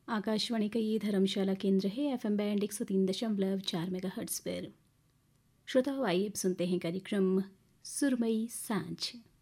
आकाशवाणी का ये धर्मशाला केंद्र है। एफएम बैंड 103.4 मेगाहर्ट्ज़ पर। श्रोताओ, आइए अब सुनते हैं कार्यक्रम सुरमई सांझ।